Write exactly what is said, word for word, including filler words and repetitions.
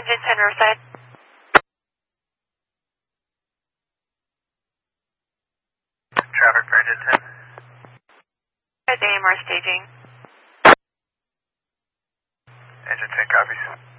Engine ten Riverside. Traffic for Engine ten. A M R staging. Engine ten copies.